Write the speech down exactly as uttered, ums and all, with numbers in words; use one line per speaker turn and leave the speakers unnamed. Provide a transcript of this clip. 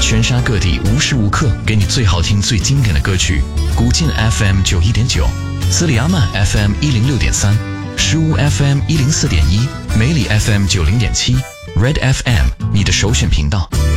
全沙各地无时无刻给你最好听、最经典的歌曲。古晋 F M 九一点九，斯里阿曼 F M 一零六点三，石屋 F M 一零四点一，梅里 F M 九零点七 ，Red F M 你的首选频道。